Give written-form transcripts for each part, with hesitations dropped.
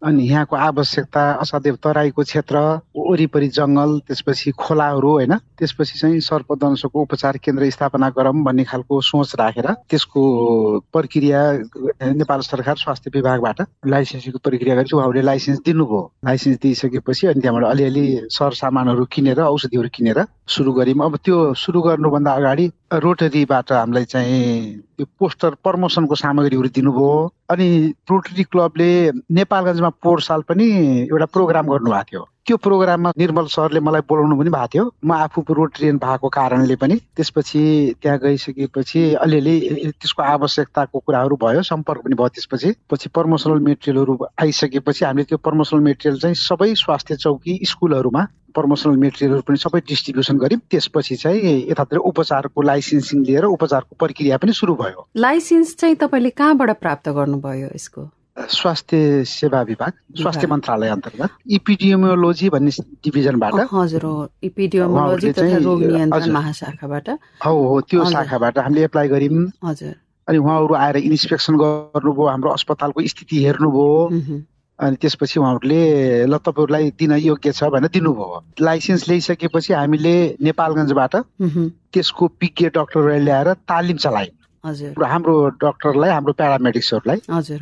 अनि यहाँको आवश्यकता असाध्यै तराईको क्षेत्र वरिपरि जङ्गल त्यसपछि खोलाहरू हैन त्यसपछि चाहिँ सर्पदंशको उपचार केन्द्र स्थापना गरौँ भन्ने खालको सोच राखेर त्यसको प्रक्रिया नेपाल सरकार स्वास्थ्य विभागबाट लाइसेन्सको प्रक्रिया गरेपछि उहाँहरूले लाइसेन्स दिनुभयो। लाइसेन्स दिइसकेपछि अनि त्यहाँबाट अलिअलि सरसामानहरू किनेर औषधिहरू किनेर सुरु गर्यौँ। अब त्यो सुरु गर्नुभन्दा अगाडि रोटरीबाट हामीलाई चाहिँ त्यो पोस्टर प्रमोसनको सामग्रीहरू दिनुभयो। अनि रोटरी क्लबले नेपालगञ्जमा पोहोर साल पनि एउटा प्रोग्राम गर्नुभएको थियो। त्यो प्रोग्राममा निर्मल सरले मलाई बोलाउनु पनि भएको थियो। म आफू रोटरियन भएको कारणले पनि त्यसपछि त्यहाँ गइसकेपछि अलिअलि त्यसको आवश्यकताको कुराहरू भयो, सम्पर्क पनि भयो। त्यसपछि प्रमोसनल मेटेरियलहरू आइसकेपछि हामीले त्यो प्रमोसनल मेटेरियल चाहिँ सबै स्वास्थ्य चौकी स्कुलहरूमा प्रमोसनल मेटेरियलहरू पनि सबै डिस्ट्रिब्युसन गर्यौँ। त्यसपछि चाहिँ यतातिर उपचारको लाइसेन्सिङ लिएर उपचारको प्रक्रिया पनि सुरु भयो। लाइसेन्स चाहिँ तपाईँले कहाँबाट प्राप्त गर्नुभयो? यसको स्वास्थ्य सेवा विभाग, स्वास्थ्य मन्त्रालय अन्तर्गत इपिडियोमोलोजी भन्ने डिभिजनबाट। हजुर, इपिडियोमोलोजी तथा रोग नियन्त्रण महाशाखाबाट। हो, त्यो शाखाबाट हामीले एप्लाई गर्यौँ। हजुर। अनि उहाँहरू आएर इन्स्पेक्सन गर्नुभयो, हाम्रो अस्पतालको स्थिति हेर्नुभयो। अनि त्यसपछि उहाँहरूले ल तपाईँहरूलाई दिन योग्य छ भनेर दिनुभयो। लाइसेन्स ल्याइसकेपछि हामीले नेपालगञ्जबाट त्यसको विज्ञ डाक्टरलाई ल्याएर तालिम चलायौँ। हजुर। हाम्रो डाक्टरलाई, हाम्रो प्यारामेडिक्सहरूलाई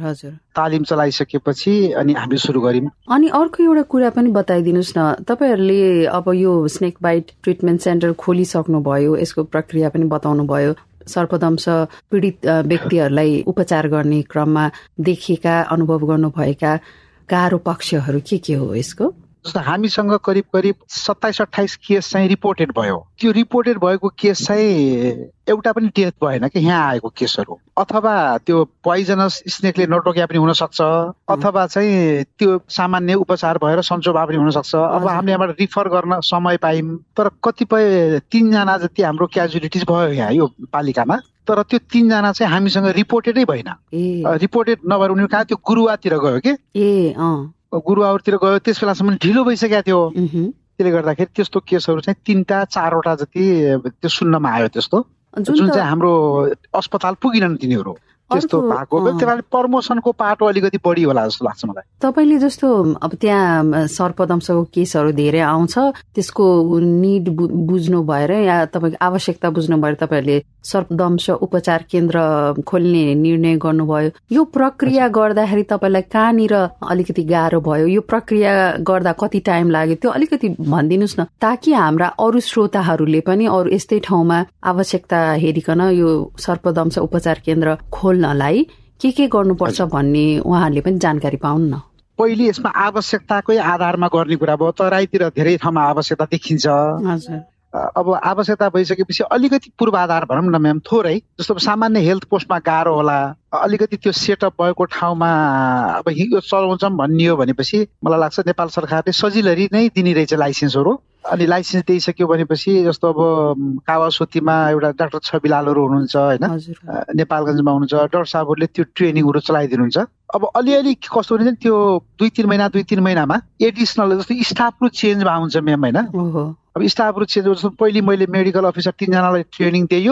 तालिम चलाइसकेपछि अनि हामीले सुरु गर्यौँ। अनि अर्को एउटा कुरा पनि बताइदिनुहोस् न, तपाईँहरूले अब यो स्नेक बाइट ट्रिटमेन्ट सेन्टर खोलिसक्नु भयो, यसको प्रक्रिया पनि बताउनु भयो। सर्पदंश पीडित व्यक्तिहरूलाई उपचार गर्ने क्रममा देखेका, अनुभव गर्नुभएका गाह्रो पक्षहरू के हो यसको? जस्तो हामीसँग करिब 27-28 केस चाहिँ रिपोर्टेड भयो। त्यो रिपोर्टेड भएको केस चाहिँ एउटा पनि डेथ भएन कि यहाँ आएको केसहरू, अथवा त्यो पोइजनस स्नेकले नटोक्या पनि हुन सक्छ, अथवा चाहिँ त्यो सामान्य उपचार भएर सन्चो भए पनि हुन सक्छ। अब हामीले यहाँबाट रिफर गर्न समय पायौँ, तर कतिपय 3 जना जति हाम्रो क्याजुअलिटिज भयो यहाँ यो पालिकामा। तर त्यो 3 जना चाहिँ हामीसँग रिपोर्टेडै भएन। रिपोर्टेड नभएर उनीहरू कहाँ त्यो गुरुवातिर गयो कि गुरुवारतिर गयो, त्यस बेलासम्म ढिलो भइसकेको थियो। त्यसले गर्दाखेरि त्यस्तो केसहरू चाहिँ 3-4वटा जति त्यो सुन्नमा आयो त्यस्तो, जुन चाहिँ हाम्रो अस्पताल पुगिनन् तिनीहरू। त्यस्तो भएको त्यसले प्रमोसनको पाटो अलिकति बढी होला जस्तो लाग्छ मलाई। तपाईँले जस्तो अब त्यहाँ सर्पदंशको केसहरू धेरै आउँछ, त्यसको निड बुझ्नु भएर या तपाईँको आवश्यकता बुझ्नु भएर तपाईँहरूले सर्पदंश उपचार केन्द्र खोल्ने निर्णय गर्नुभयो। यो प्रक्रिया गर्दाखेरि तपाईँलाई कहाँनिर अलिकति गाह्रो भयो? यो प्रक्रिया गर्दा कति टाइम लाग्यो त्यो अलिकति भनिदिनुहोस् न, ताकि हाम्रा अरू श्रोताहरूले पनि अरू यस्तै ठाउँमा आवश्यकता हेरिकन यो सर्पदंश उपचार केन्द्र खोल्नलाई के गर्नुपर्छ भन्ने उहाँहरूले पनि जानकारी पाउन् न। पहिले यसमा आवश्यकताकै आधारमा गर्ने कुरा भयो। तराईतिर धेरै ठाउँमा आवश्यकता देखिन्छ। अब आवश्यकता भइसकेपछि अलिकति पूर्वाधार भनौँ न म्याम, थोरै जस्तो सामान्य हेल्थ पोस्टमा गाह्रो होला, अलिकति त्यो सेटअप भएको ठाउँमा अब यो चलाउँछौँ भन्ने हो भनेपछि मलाई लाग्छ नेपाल सरकारले सजिलरी नै दिने रहेछ लाइसेन्सहरू। अनि लाइसेन्स दिइसक्यो भनेपछि जस्तो अब कावासोतीमा एउटा डाक्टर छविलालहरू हुनुहुन्छ होइन, नेपालगञ्जमा हुनुहुन्छ, डाक्टर साहबहरूले त्यो ट्रेनिङहरू चलाइदिनुहुन्छ। अब अलिअलि कस्तो हुन्छ त्यो 2-3 महिनामा एडिसनल जस्तो स्टाफहरू चेन्ज भएको हुन्छ म्याम होइन। अब स्टाफहरू चेन्ज जस्तो पहिले मैले मेडिकल अफिसर 3 जनालाई ट्रेनिङ दियो,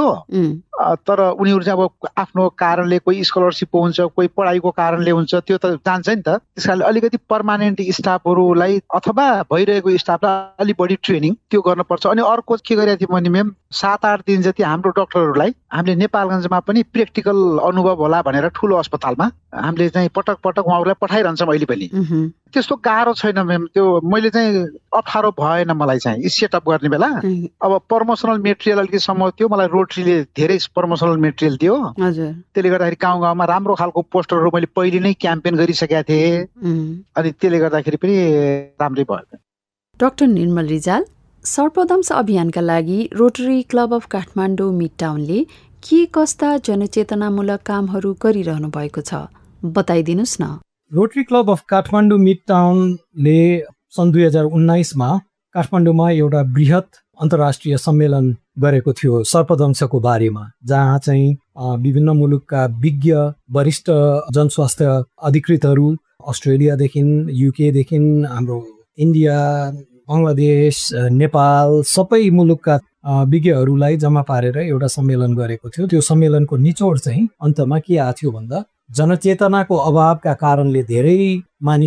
तर उनीहरू चाहिँ अब आफ्नो कारणले कोही स्कलरसिप हुन्छ, कोही पढाइको कारणले हुन्छ, त्यो त जान्छ नि त। त्यस कारणले अलिकति पर्मानेन्ट स्टाफहरूलाई अथवा भइरहेको स्टाफलाई अलिक बढी ट्रेनिङ त्यो गर्नुपर्छ। अनि अर्को के गरेको थियो भने म्याम 7-8 दिन जति हाम्रो डाक्टरहरूलाई हामीले नेपालगञ्जमा पनि प्र्याक्टिकल अनुभव होला भनेर ठुलो अस्पतालमा हामीले चाहिँ पटक उहाँहरूलाई पठाइरहन्छौँ अहिले पनि। त्यस्तो गाह्रो छैन म्याम, त्यो मैले चाहिँ अप्ठ्यारो भएन मलाई चाहिँ सेटअप गर्ने बेला। अब प्रमोसनल मेटेरियल अलिकति सम्म थियो, मलाई रोटरीले धेरै प्रमोसनल मेटेरियल दियो। त्यसले गर्दाखेरि गाउँमा राम्रो खालको पोस्टरहरू मैले पहिले नै क्याम्पेन गरिसकेका थिएँ। अनि त्यसले गर्दाखेरि पनि राम्रै भयो। डाक्टर निर्मल रिजाल, सर्पदंश अभियानका लागि rotary club of Kathmandu mid टाउनले के कस्ता जनचेतनामूलक कामहरू गरिरहनु भएको छ बताइदिनुहोस् न। Rotary club of Kathmandu mid टाउनले सन् 2019मा काठमाडौँमा एउटा बृहत अन्तर्राष्ट्रिय सम्मेलन गरेको थियो सर्पदंशको बारेमा, जहाँ चाहिँ विभिन्न मुलुकका विज्ञ वरिष्ठ जनस्वास्थ्य अधिकृतहरू अस्ट्रेलियादेखि युकेदेखि हाम्रो इन्डिया, बङ्गलादेश, नेपाल सबै मुलुकका विज्ञहरूलाई जम्मा पारेर एउटा सम्मेलन गरेको थियो। त्यो सम्मेलनको निचोड चाहिँ अन्तमा के आएको थियो भन्दा जनचेतनाको अभावका कारणले धेरै मानिस